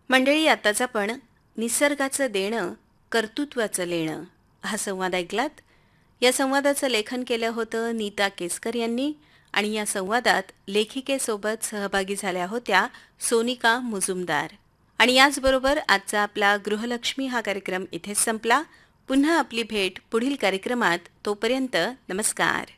मंडळी, आताच आपण निसर्गाचं देणं कर्तृत्वाचं लेणं हा संवाद ऐकलात. या संवादाचं लेखन केलं होतं नीता केसकर यांनी आणि या संवादात लेखिकेसोबत सहभागी झाल्या होत्या सोनिका मुजुमदार. आणि याचबरोबर आजचा आपला गृहलक्ष्मी हा कार्यक्रम इथेच संपला. पुन्हा आपली भेट पुढील कार्यक्रमात. तोपर्यंत नमस्कार.